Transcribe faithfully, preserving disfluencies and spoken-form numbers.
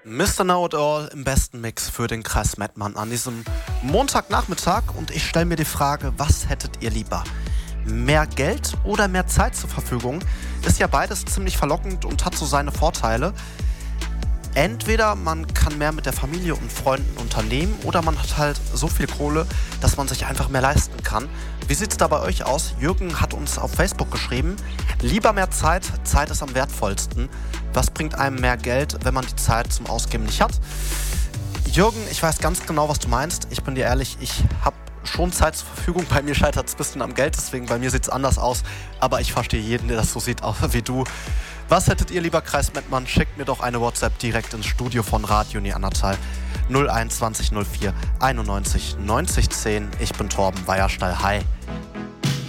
Mister Know It All im besten Mix für den Kreis Mettmann an diesem Montagnachmittag, und ich stelle mir die Frage, was hättet ihr lieber? Mehr Geld oder mehr Zeit zur Verfügung? Ist ja beides ziemlich verlockend und hat so seine Vorteile. Entweder man kann mehr mit der Familie und Freunden unternehmen oder man hat halt so viel Kohle, dass man sich einfach mehr leisten kann. Wie sieht es da bei euch aus? Jürgen hat uns auf Facebook geschrieben, lieber mehr Zeit, Zeit ist am wertvollsten. Was bringt einem mehr Geld, wenn man die Zeit zum Ausgeben nicht hat? Jürgen, ich weiß ganz genau, was du meinst. Ich bin dir ehrlich, ich habe schon Zeit zur Verfügung. Bei mir scheitert es ein bisschen am Geld, deswegen bei mir sieht es anders aus. Aber ich verstehe jeden, der das so sieht, auch wie du. Was hättet ihr lieber, Kreis Mettmann? Schickt mir doch eine WhatsApp direkt ins Studio von Radio Neandertal. null eins zwanzig null vier einundneunzig neunzig zehn. Ich bin Torben Weierstall. Hi.